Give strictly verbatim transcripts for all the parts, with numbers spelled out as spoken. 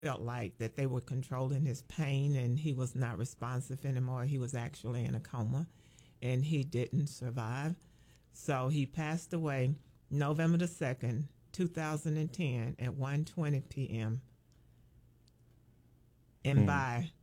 felt like that they were controlling his pain and he was not responsive anymore. He was actually in a coma and he didn't survive. So he passed away November the second, two thousand ten at one twenty p.m. And mm. by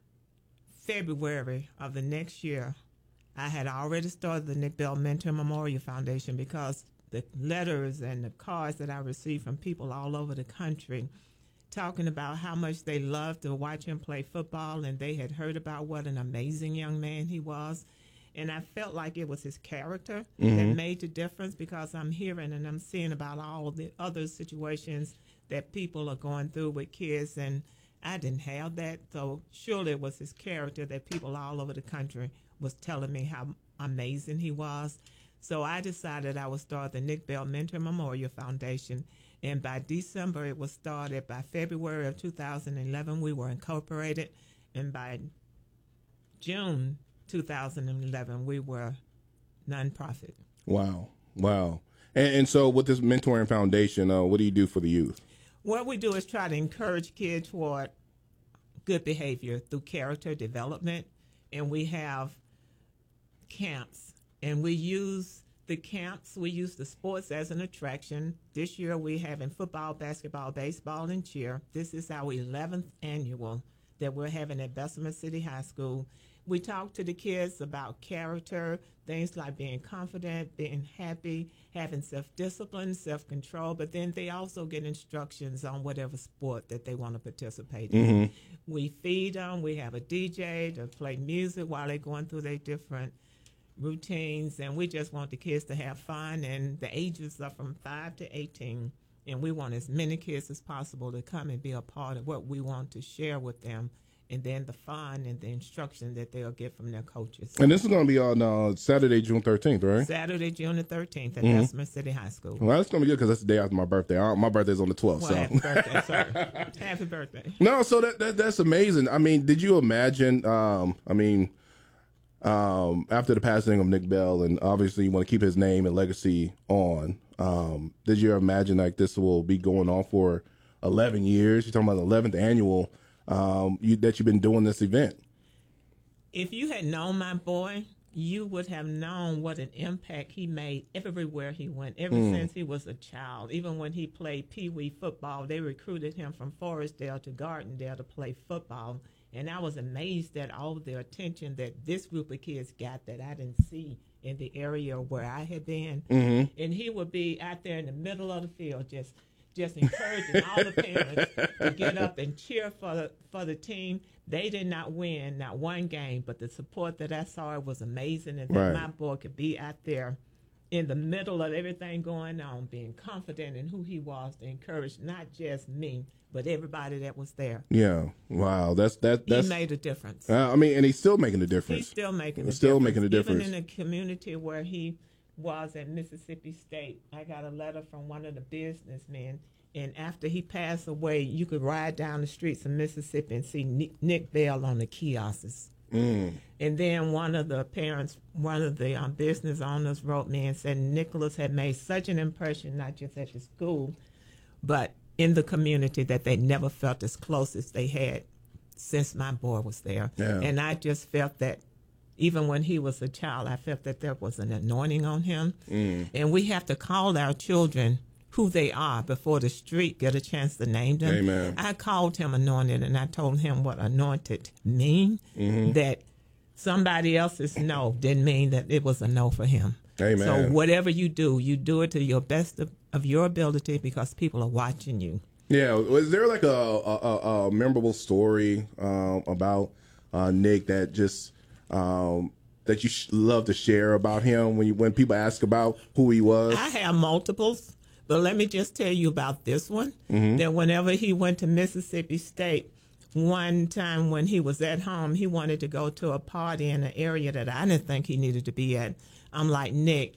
February of the next year, I had already started the Nick Bell Mentor Memorial Foundation because the letters and the cards that I received from people all over the country talking about how much they loved to watch him play football, and they had heard about what an amazing young man he was. And I felt like it was his character mm-hmm. that made the difference, because I'm hearing and I'm seeing about all the other situations that people are going through with kids, and I didn't have that. So surely it was his character that people all over the country was telling me how amazing he was. So I decided I would start the Nick Bell Mentor Memorial Foundation. And by December, it was started. By February of two thousand eleven, we were incorporated. And by June two thousand eleven, we were nonprofit. Wow. Wow. And, and so with this mentoring foundation, uh, what do you do for the youth? What we do is try to encourage kids toward good behavior through character development. And we have camps. And we use the camps, we use the sports as an attraction. This year we're having football, basketball, baseball, and cheer. This is our eleventh annual that we're having at Bessemer City High School. We talk to the kids about character, things like being confident, being happy, having self-discipline, self-control, but then they also get instructions on whatever sport that they want to participate in. Mm-hmm. We feed them. We have a D J to play music while they're going through their different routines, and we just want the kids to have fun, and the ages are from five to eighteen, and we want as many kids as possible to come and be a part of what we want to share with them, and then the fun and the instruction that they'll get from their coaches. And this is going to be on uh, Saturday, June thirteenth, right? Saturday, June the thirteenth at mm-hmm. Bessemer City High School. Well, that's going to be good because that's the day after my birthday. I, my birthday's on the twelfth. Well, so. Happy birthday, sir. Happy birthday. No, so that, that that's amazing. I mean, did you imagine, um, I mean, Um, after the passing of Nick Bell, and obviously you want to keep his name and legacy on, um, did you imagine like this will be going on for eleven years? You're talking about the eleventh annual, um, you, that you've been doing this event. If you had known my boy, you would have known what an impact he made everywhere he went, ever mm. since he was a child. Even when he played Pee Wee football, they recruited him from Forestdale to Gardendale to play football. And I was amazed at all the attention that this group of kids got that I didn't see in the area where I had been. Mm-hmm. And he would be out there in the middle of the field just just encouraging all the parents to get up and cheer for the, for the team. They did not win, not one game, but the support that I saw was amazing, and that right. my boy could be out there in the middle of everything going on, being confident in who he was, to encourage not just me, but everybody that was there. Yeah, wow, that's that. That's, he made a difference. Uh, I mean, and he's still making a difference. He's still making. He's a still difference. making a difference. Even in the community where he was at Mississippi State, I got a letter from one of the businessmen, and after he passed away, you could ride down the streets of Mississippi and see Nick, Nick Bell on the kiosks. Mm. And then one of the parents, one of the um, business owners wrote me and said Nicholas had made such an impression, not just at the school, but in the community, that they never felt as close as they had since my boy was there. Yeah. And I just felt that even when he was a child, I felt that there was an anointing on him. Mm. And we have to call our children who they are before the street get a chance to name them. Amen. I called him anointed, and I told him what anointed mean, mm-hmm. that somebody else's no didn't mean that it was a no for him. Amen. So whatever you do, you do it to your best of, of your ability, because people are watching you. Yeah. Was there like a, a, a memorable story um, about uh, Nick that just um, that you sh- love to share about him when you, when people ask about who he was? I have multiples. But let me just tell you about this one, mm-hmm. that whenever he went to Mississippi State, one time when he was at home, he wanted to go to a party in an area that I didn't think he needed to be at. I'm like, Nick,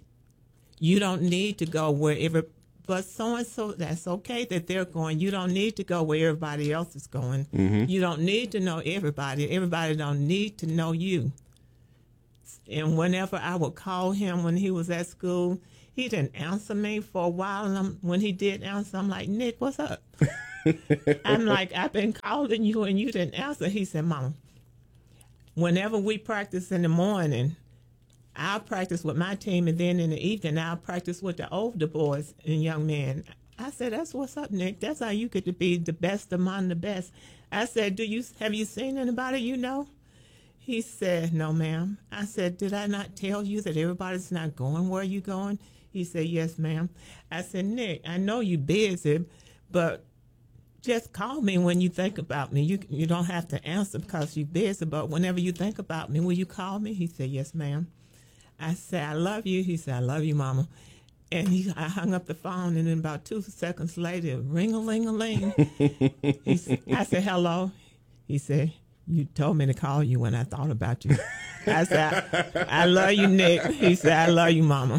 you don't need to go wherever, but so-and-so, that's okay that they're going. You don't need to go where everybody else is going. Mm-hmm. You don't need to know everybody. Everybody don't need to know you. And whenever I would call him when he was at school, He didn't answer me for a while, and I'm, when he did answer, I'm like, Nick, what's up? I'm like, I've been calling you, and you didn't answer. He said, Mama, whenever we practice in the morning, I'll practice with my team, and then in the evening, I'll practice with the older boys and young men. I said, that's what's up, Nick. That's how you get to be the best among the best. I said, do you have you seen anybody you know? He said, no, ma'am. I said, did I not tell you that everybody's not going where you're going? He said, yes, ma'am. I said, Nick, I know you're busy, but just call me when you think about me. You you don't have to answer because you're busy, but whenever you think about me, will you call me? He said, yes, ma'am. I said, I love you. He said, I love you, Mama. And he, I hung up the phone, and then about two seconds later, ring-a-ling-a-ling. He s- I said, hello. He said, you told me to call you when I thought about you. I said, I, I love you, Nick. He said, I love you, Mama.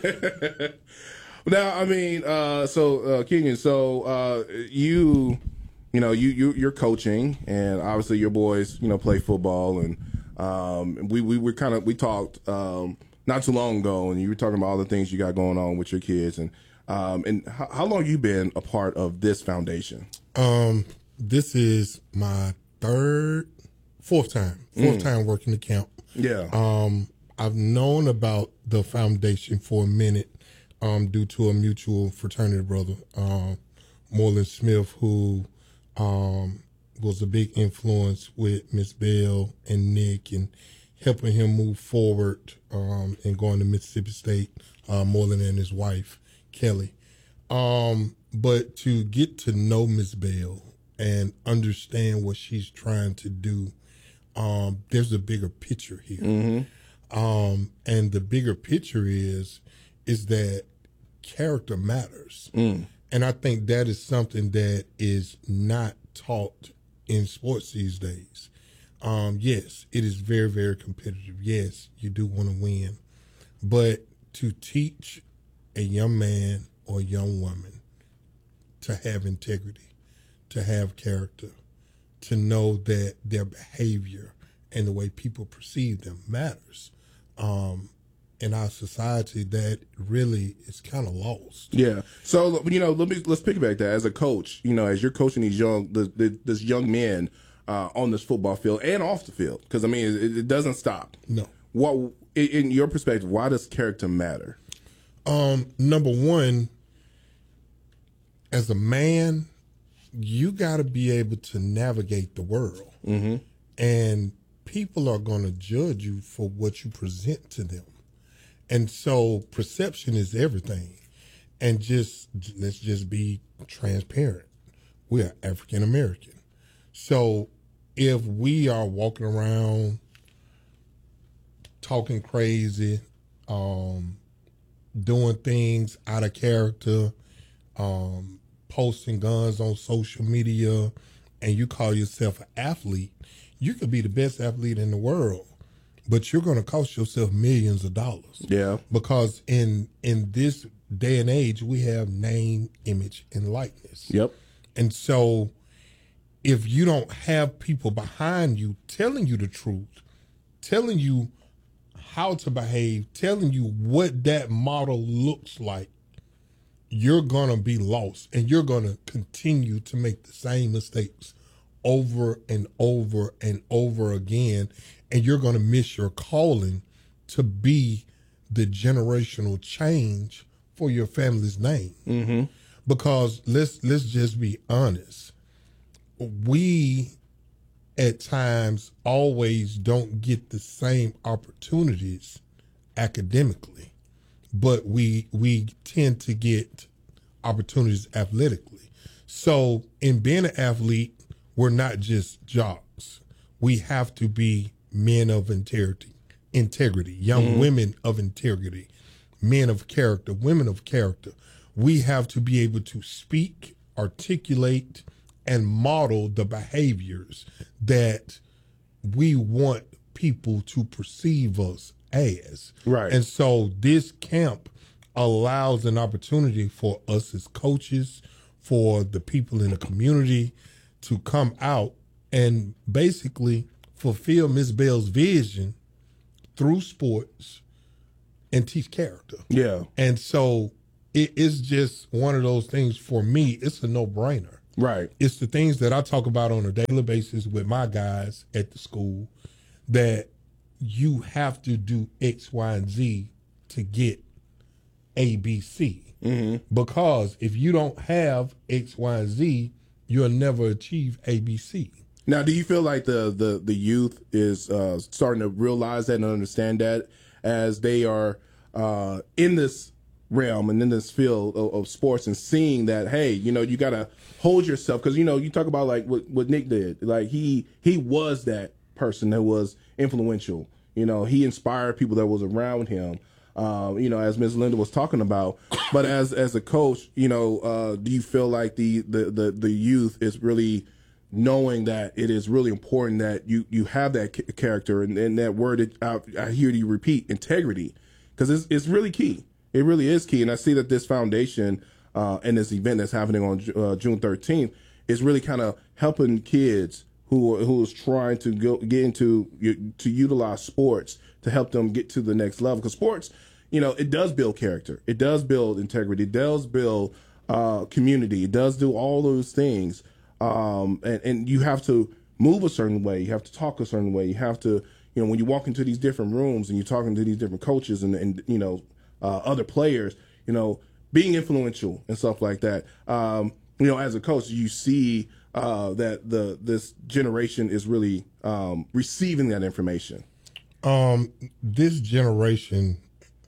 Now, I mean, uh, so uh, Kenyon, so uh, you, you know, you, you you're coaching, and obviously your boys, you know, play football, and um, we we were kind of we talked um, not too long ago, and you were talking about all the things you got going on with your kids, and um, and how, how long you been a part of this foundation? Um, this is my third, fourth time, fourth mm. time working the camp. Yeah. Um, I've known about the foundation for a minute. Um, due to a mutual fraternity brother, um, Moreland Smith, who um, was a big influence with Miss Bell and Nick and helping him move forward um, and going to Mississippi State, uh, Moreland and his wife, Kelly. Um, but to get to know Miss Bell and understand what she's trying to do, um, there's a bigger picture here. Mm-hmm. Um, and the bigger picture is is that character matters. Mm. And I think that is something that is not taught in sports these days. Um, yes, it is very, very competitive. Yes, you do want to win. But to teach a young man or a young woman to have integrity, to have character, to know that their behavior and the way people perceive them matters. Um, in our society, that really is kind of lost. Yeah. So, you know, let me let's piggyback that. As a coach, you know, as you're coaching these young the, the, this young men uh, on this football field and off the field, because I mean, it, it doesn't stop. No. What, in your perspective, why does character matter? Um, number one, as a man, you got to be able to navigate the world, mm-hmm. and people are going to judge you for what you present to them. And so perception is everything. And just, let's just be transparent. We are African American. So if we are walking around talking crazy, um, doing things out of character, um, posting guns on social media, and you call yourself an athlete, you could be the best athlete in the world, but you're going to cost yourself millions of dollars. Yeah. Because in in this day and age, we have name, image, and likeness. Yep. And so if you don't have people behind you telling you the truth, telling you how to behave, telling you what that model looks like, you're going to be lost, and you're going to continue to make the same mistakes over and over and over again, and you're going to miss your calling to be the generational change for your family's name. Mm-hmm. Because let's let's just be honest, we at times always don't get the same opportunities academically, but we we tend to get opportunities athletically. So in being an athlete, we're not just jocks. We have to be men of integrity, integrity, young mm-hmm. women of integrity, men of character, women of character. We have to be able to speak, articulate, and model the behaviors that we want people to perceive us as. Right. And so this camp allows an opportunity for us as coaches, for the people in the community to come out and basically fulfill Miss Bell's vision through sports and teach character. Yeah. And so it is just one of those things for me. It's a no brainer. Right. It's the things that I talk about on a daily basis with my guys at the school, that you have to do X, Y, and Z to get A, B, C. Mm-hmm. Because if you don't have X, Y, and Z, you'll never achieve A, B, C. Now, do you feel like the the, the youth is uh, starting to realize that and understand that as they are uh, in this realm and in this field of, of sports and seeing that, hey, you know, you got to hold yourself, because, you know, you talk about like what, what Nick did. Like he he was that person that was influential. You know, he inspired people that was around him. Um, you know, as Miz Linda was talking about, but as as a coach, you know, uh, do you feel like the, the, the, the youth is really knowing that it is really important that you, you have that c- character and, and that word that I, I hear you repeat, integrity, because it's, it's really key. It really is key. And I see that this foundation uh, and this event that's happening on uh, June thirteenth is really kind of helping kids who who is trying to go get into to utilize sports to help them get to the next level. Because sports, you know, it does build character. It does build integrity. It does build uh, community. It does do all those things. Um, and, and you have to move a certain way. You have to talk a certain way. You have to, you know, when you walk into these different rooms and you're talking to these different coaches and, and you know, uh, other players, you know, being influential and stuff like that. Um, you know, as a coach, you see uh, that the this generation is really um, receiving that information. Um, this generation,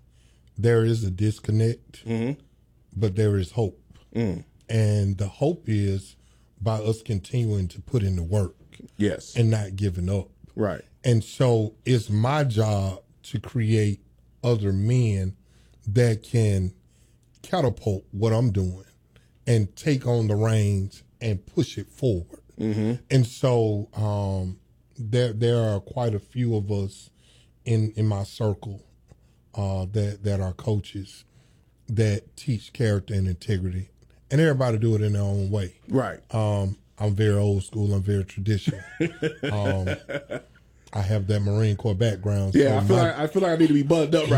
there is a disconnect, mm-hmm. but there is hope. Mm. And the hope is by us continuing to put in the work. Yes. And not giving up. Right. And so it's my job to create other men that can catapult what I'm doing and take on the reins and push it forward. Mm-hmm. And so um, there there are quite a few of us in, in my circle uh, that, that are coaches that teach character and integrity. And everybody do it in their own way. Right. Um, I'm very old school. I'm very traditional. um, I have that Marine Corps background. Yeah, so I feel my, like I feel like I need to be buttoned up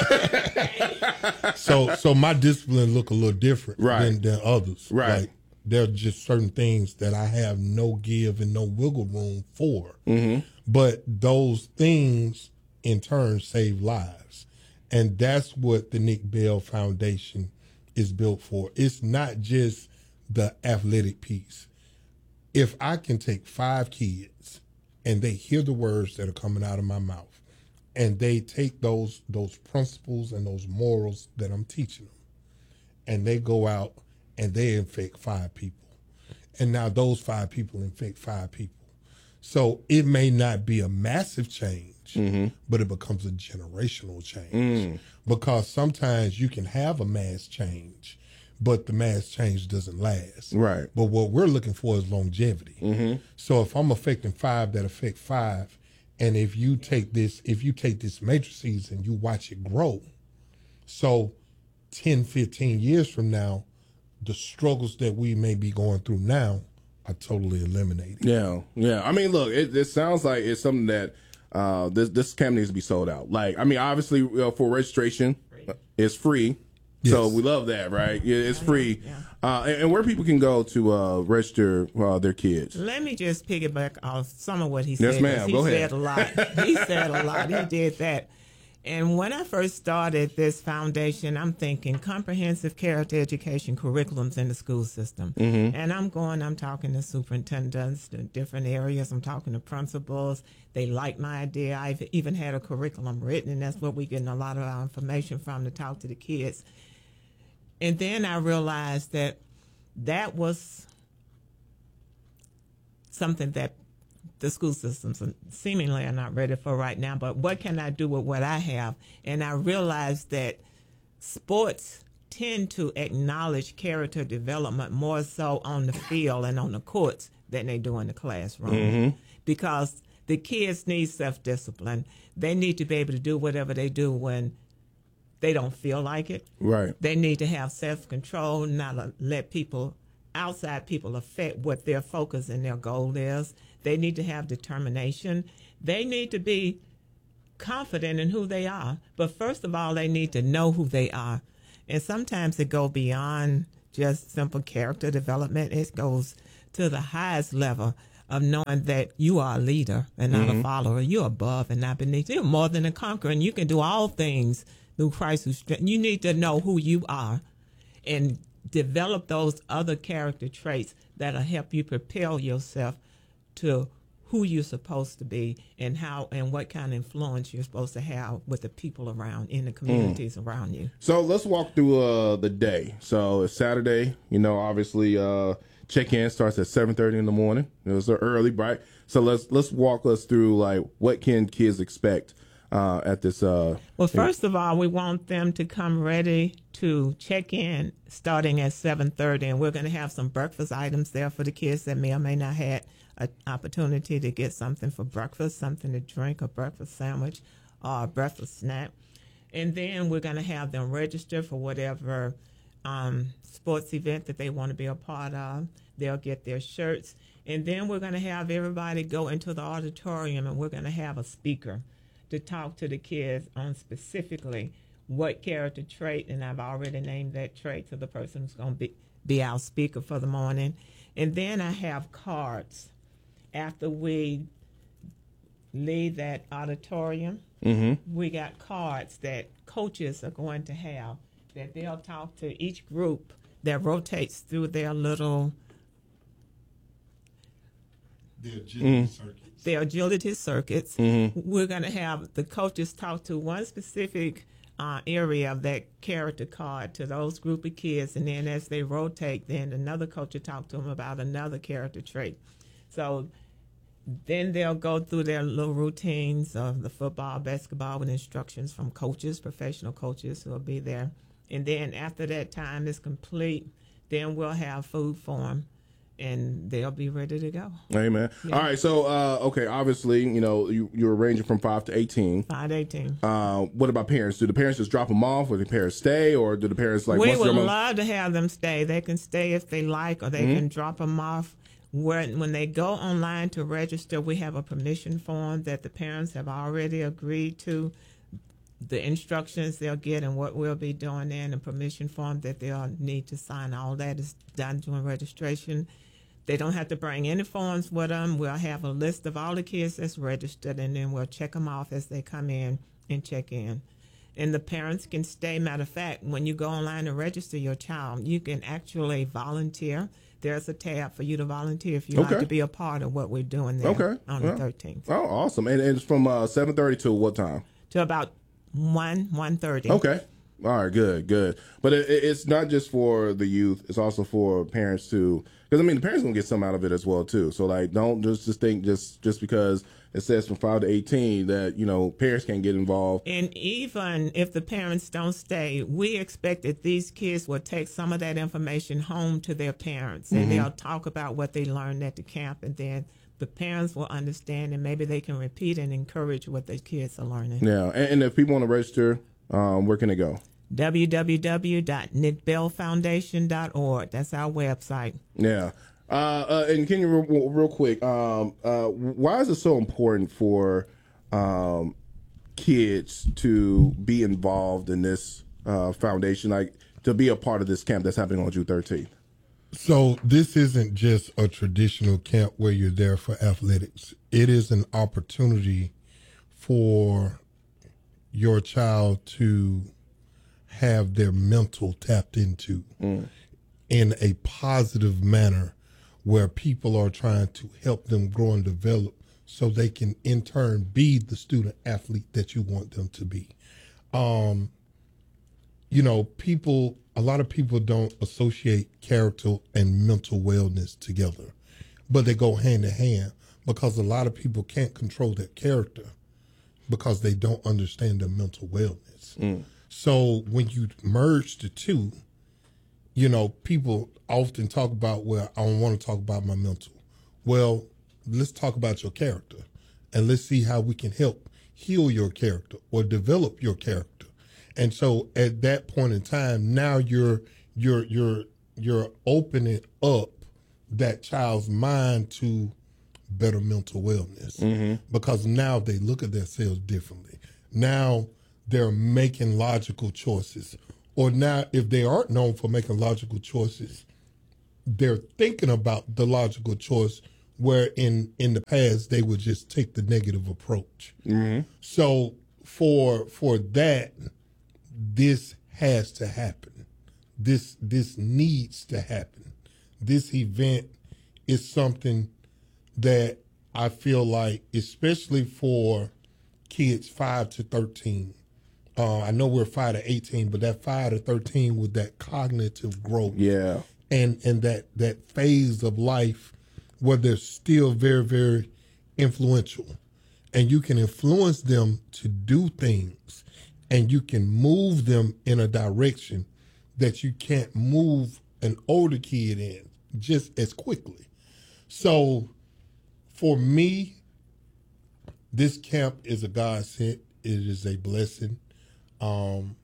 right now. so, so my discipline look a little different right. than, than others. Right. Like, there are just certain things that I have no give and no wiggle room for. Mm-hmm. But those things, in turn, save lives, and that's what the Nick Bell Foundation is built for. It's not just the athletic piece. If I can take five kids and they hear the words that are coming out of my mouth and they take those those principles and those morals that I'm teaching them and they go out and they infect five people, and now those five people infect five people. So it may not be a massive change, mm-hmm. but it becomes a generational change. Mm. Because sometimes you can have a mass change, but the mass change doesn't last. Right. But what we're looking for is longevity. Mm-hmm. So if I'm affecting five that affect five, and if you take this, if you take this matrices and you watch it grow, so ten, fifteen years from now, the struggles that we may be going through now are totally eliminated. Yeah, yeah. I mean, look, it, it sounds like it's something that uh, this this camp needs to be sold out. Like, I mean, obviously, uh, for registration, free. it's free. Yes. So we love that, right? Yeah, it's free. Yeah. Uh, and, and where people can go to uh, register uh, their kids. Let me just piggyback off some of what he said. Yes, ma'am. He Go said ahead. a lot. He said a lot. He did that. And when I first started this foundation, I'm thinking comprehensive character education curriculums in the school system. Mm-hmm. And I'm going, I'm talking to superintendents in different areas. I'm talking to principals. They like my idea. I've even had a curriculum written, and that's what we're getting a lot of our information from to talk to the kids. And then I realized that that was something that the school systems seemingly are not ready for right now, but what can I do with what I have? And I realized that sports tend to acknowledge character development more so on the field and on the courts than they do in the classroom. Mm-hmm. Because the kids need self-discipline. They need to be able to do whatever they do when they don't feel like it. Right. They need to have self-control, not let people, outside people, affect what their focus and their goal is. They need to have determination. They need to be confident in who they are. But first of all, they need to know who they are. And sometimes it goes beyond just simple character development. It goes to the highest level of knowing that you are a leader and not mm-hmm. a follower. You're above and not beneath. You're more than a conqueror, and you can do all things through Christ who strengthens. You need to know who you are and develop those other character traits that'll help you propel yourself to who you're supposed to be and how and what kind of influence you're supposed to have with the people around in the communities mm. around you. So let's walk through uh, the day. So it's Saturday. You know, obviously uh, check-in starts at seven thirty in the morning. It was early, right? So let's let's walk us through like what can kids expect uh, at this. Uh, well, first of all, we want them to come ready to check in starting at seven thirty, and we're going to have some breakfast items there for the kids that may or may not have an opportunity to get something for breakfast, something to drink, a breakfast sandwich, or a breakfast snack. And then we're going to have them register for whatever um, sports event that they want to be a part of. They'll get their shirts. And then we're going to have everybody go into the auditorium, and we're going to have a speaker to talk to the kids on specifically what character trait, and I've already named that trait to the person who's going to be, be our speaker for the morning. And then I have cards. After we leave that auditorium, mm-hmm. we got cards that coaches are going to have that they'll talk to each group that rotates through their little their agility mm. circuits. Their agility circuits. Mm-hmm. We're going to have the coaches talk to one specific uh, area of that character card to those group of kids, and then as they rotate, then another coach will talk to them about another character trait. So then they'll go through their little routines of the football, basketball, with instructions from coaches, professional coaches who will be there. And then after that time is complete, then we'll have food for them, and they'll be ready to go. Amen. Yeah. All right. So, uh, okay, obviously, you know, you, you're ranging from five to eighteen. five to eighteen. Uh, what about parents? Do the parents just drop them off, or do the parents stay, or do the parents like? We would love to have them stay. They can stay if they like, or they mm-hmm. can drop them off. When, when they go online to register, we have a permission form that the parents have already agreed to, the instructions they'll get and what we'll be doing there, and a permission form that they'll need to sign. All that is done during registration. They don't have to bring any forms with them. We'll have a list of all the kids that's registered, and then we'll check them off as they come in and check in. And the parents can stay. Matter of fact, when you go online to register your child, you can actually volunteer. There's a tab for you to volunteer if you'd okay. like to be a part of what we're doing there okay. on yeah. the thirteenth. Oh, awesome. And, and it's from uh, seven thirty to what time? To about one, one thirty. Okay. All right, good, good. But it, it's not just for the youth. It's also for parents too. Because, I mean, the parents going to get some out of it as well, too. So, like, don't just, just think just, just because it says from five to eighteen that, you know, parents can't get involved. And even if the parents don't stay, we expect that these kids will take some of that information home to their parents. And mm-hmm. they'll talk about what they learned at the camp. And then the parents will understand, and maybe they can repeat and encourage what the kids are learning. Yeah. And, and if people want to register, um, where can they go? w w w dot nick bell foundation dot org. That's our website. Yeah. Uh, uh, and can you real, real quick, um, uh, why is it so important for um, kids to be involved in this uh, foundation, like to be a part of this camp that's happening on June thirteenth? So this isn't just a traditional camp where you're there for athletics. It is an opportunity for your child to have their mental tapped into mm. in a positive manner, where people are trying to help them grow and develop so they can in turn be the student athlete that you want them to be. Um, you know, people, a lot of people don't associate character and mental wellness together, but they go hand in hand, because a lot of people can't control their character because they don't understand their mental wellness. Mm. So when you merge the two, you know, people often talk about, well, I don't want to talk about my mental. Well, let's talk about your character, and let's see how we can help heal your character or develop your character. And so at that point in time, now you're you're you're you're opening up that child's mind to better mental wellness mm-hmm. because now they look at themselves differently. Now they're making logical choices. Or now if they aren't known for making logical choices, they're thinking about the logical choice where in, in the past they would just take the negative approach. Mm-hmm. So for for that, this has to happen. This this needs to happen. This event is something that I feel like, especially for kids five to thirteen. Uh, I know we're five to eighteen, but that five to thirteen with that cognitive growth. Yeah. And and that, that phase of life where they're still very, very influential. And you can influence them to do things, and you can move them in a direction that you can't move an older kid in just as quickly. So for me, this camp is a godsend. It is a blessing. Um,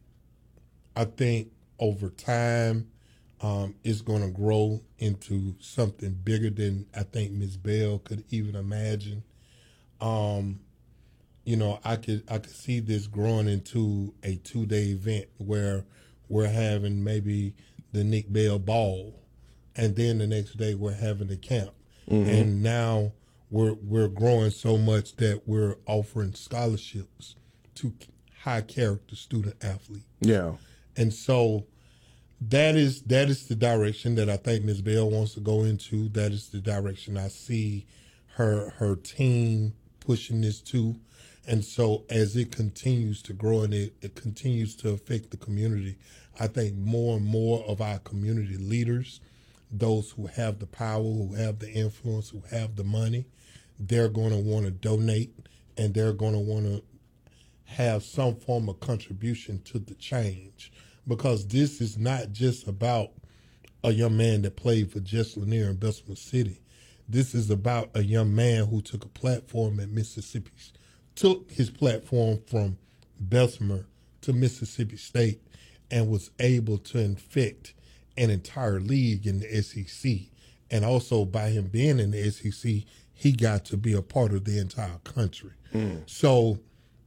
I think over time, um, it's going to grow into something bigger than I think Miz Bell could even imagine. Um, you know, I could I could see this growing into a two-day event where we're having maybe the Nick Bell Ball, and then the next day we're having the camp. Mm-hmm. And now we're we're growing so much that we're offering scholarships to high character student athletes. Yeah. And so that is that is the direction that I think Miz Bell wants to go into. That is the direction I see her her team pushing this to. And so as it continues to grow and it, it continues to affect the community, I think more and more of our community leaders, those who have the power, who have the influence, who have the money, they're going to want to donate, and they're going to want to have some form of contribution to the change, because this is not just about a young man that played for Jess Lanier in Bessemer City. This is about a young man who took a platform at Mississippi, took his platform from Bessemer to Mississippi State, and was able to infect an entire league in the S E C. And also by him being in the S E C, he got to be a part of the entire country. Mm. So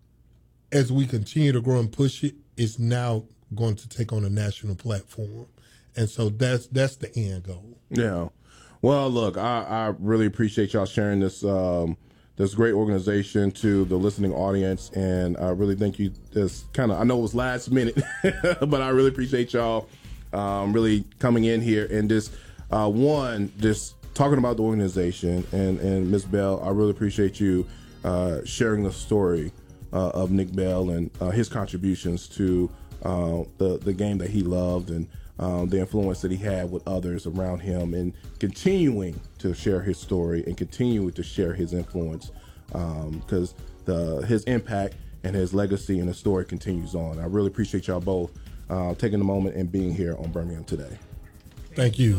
as we continue to grow and push it, it's now going to take on a national platform. And so that's that's the end goal. Yeah. Well, look, I, I really appreciate y'all sharing this um, this great organization to the listening audience, and I really thank you. This kind of, I know it was last minute, but I really appreciate y'all um, really coming in here and just uh, one just talking about the organization. And and Miz Bell, I really appreciate you uh, sharing the story uh, of Nick Bell and uh, his contributions to uh, the the game that he loved, and Um, the influence that he had with others around him, and continuing to share his story and continuing to share his influence, because um, the his impact and his legacy and his story continues on. I really appreciate y'all both uh, taking a moment and being here on Birmingham Today. Thank you.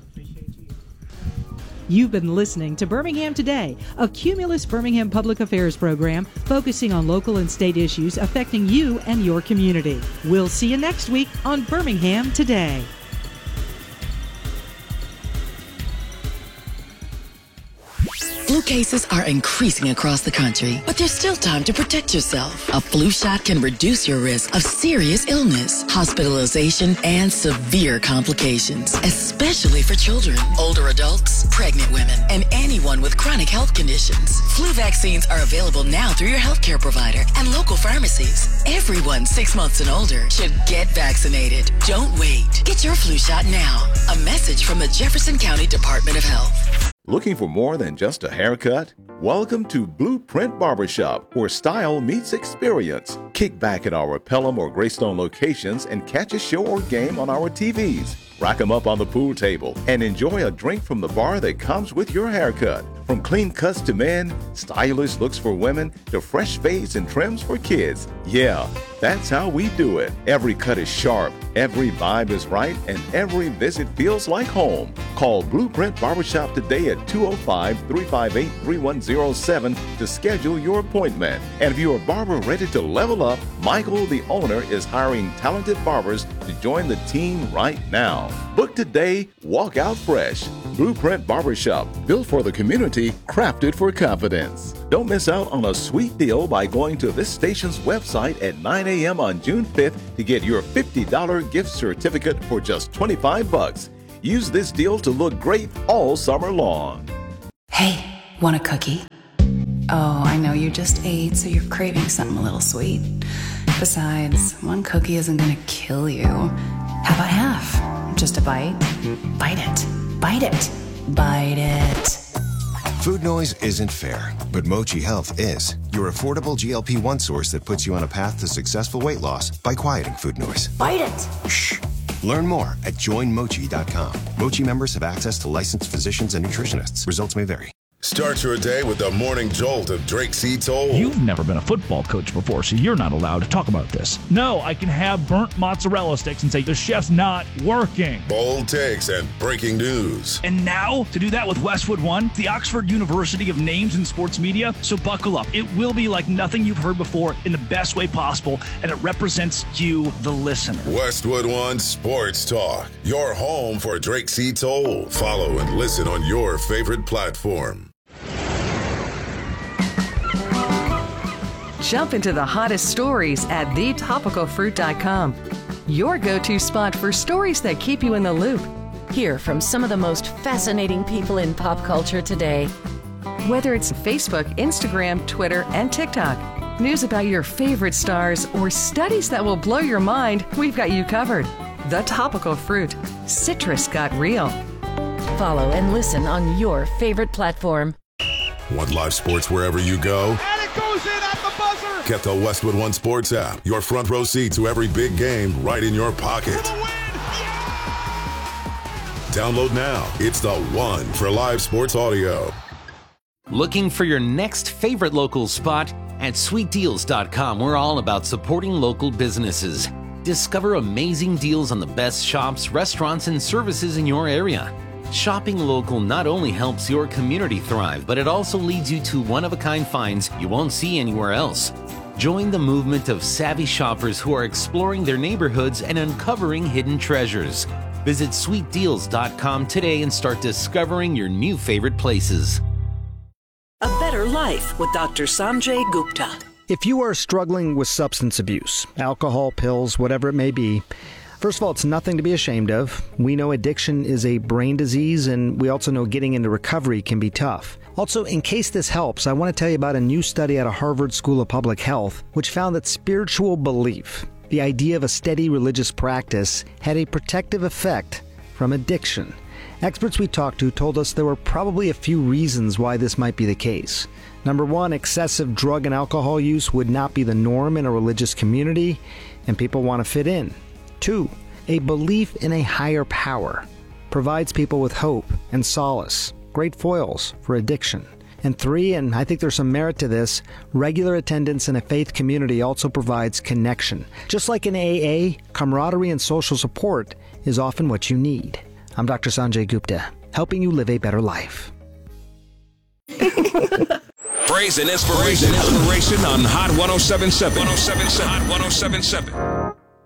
You've been listening to Birmingham Today, a Cumulus Birmingham public affairs program focusing on local and state issues affecting you and your community. We'll see you next week on Birmingham Today. Flu cases are increasing across the country, but there's still time to protect yourself. A flu shot can reduce your risk of serious illness, hospitalization, and severe complications, especially for children, older adults, pregnant women, and anyone with chronic health conditions. Flu vaccines are available now through your healthcare provider and local pharmacies. Everyone six months and older should get vaccinated. Don't wait. Get your flu shot now. A message from the Jefferson County Department of Health. Looking for more than just a haircut? Welcome to Blueprint Barbershop, where style meets experience. Kick back at our Pelham or Greystone locations and catch a show or game on our T Vs. Rack 'em up on the pool table and enjoy a drink from the bar that comes with your haircut. From clean cuts to men, stylish looks for women, to fresh fades and trims for kids. Yeah, that's how we do it. Every cut is sharp, every vibe is right, and every visit feels like home. Call Blueprint Barbershop today at two oh five, three five eight, three one oh seven to schedule your appointment. And if you're a barber ready to level up, Michael, the owner, is hiring talented barbers to join the team right now. now. Book today, walk out fresh. Blueprint Barbershop, built for the community, crafted for confidence. Don't miss out on a sweet deal by going to this station's website at nine a.m. on June fifth to get your fifty dollars gift certificate for just twenty-five bucks. Use this deal to look great all summer long. Hey, want a cookie? Oh, I know you just ate, so you're craving something a little sweet. Besides, one cookie isn't gonna kill you. How about half? Just a bite? Bite it. Bite it. Bite it. Food noise isn't fair, but Mochi Health is. Your affordable G L P one source that puts you on a path to successful weight loss by quieting food noise. Bite it. Shh. Learn more at join mochi dot com. Mochi members have access to licensed physicians and nutritionists. Results may vary. Start your day with the morning jolt of Drake C. Toll. You've never been a football coach before, so you're not allowed to talk about this. No, I can have burnt mozzarella sticks and say the chef's not working. Bold takes and breaking news. And now, to do that with Westwood One, the Oxford University of Names in Sports Media. So buckle up. It will be like nothing you've heard before in the best way possible, and it represents you, the listener. Westwood One Sports Talk, your home for Drake C. Toll. Follow and listen on your favorite platform. Jump into the hottest stories at the topical fruit dot com. Your go-to spot for stories that keep you in the loop. Hear from some of the most fascinating people in pop culture today. Whether it's Facebook, Instagram, Twitter, and TikTok, news about your favorite stars, or studies that will blow your mind, we've got you covered. The Topical Fruit. Citrus got real. Follow and listen on your favorite platform. Want live sports wherever you go? And it goes in at the buzzer! Get the Westwood One Sports app. Your front row seat to every big game right in your pocket. For the win! Yeah! Download now. It's the one for live sports audio. Looking for your next favorite local spot? At sweet deals dot com, we're all about supporting local businesses. Discover amazing deals on the best shops, restaurants, and services in your area. Shopping local not only helps your community thrive, but it also leads you to one-of-a-kind finds you won't see anywhere else. Join the movement of savvy shoppers who are exploring their neighborhoods and uncovering hidden treasures. Visit sweet deals dot com today and start discovering your new favorite places. A Better Life with Doctor Sanjay Gupta. If you are struggling with substance abuse, alcohol, pills, whatever it may be, first of all, it's nothing to be ashamed of. We know addiction is a brain disease, and we also know getting into recovery can be tough. Also, in case this helps, I want to tell you about a new study out of Harvard School of Public Health, which found that spiritual belief, the idea of a steady religious practice, had a protective effect from addiction. Experts we talked to told us there were probably a few reasons why this might be the case. Number one, excessive drug and alcohol use would not be the norm in a religious community, and people want to fit in. Two, a belief in a higher power provides people with hope and solace, great foils for addiction. And three, and I think there's some merit to this, regular attendance in a faith community also provides connection. Just like in A A, camaraderie and social support is often what you need. I'm Doctor Sanjay Gupta, helping you live a better life. Praise and inspiration, inspiration on Hot one oh seven point seven. one oh seven point seven. Hot one oh seven point seven.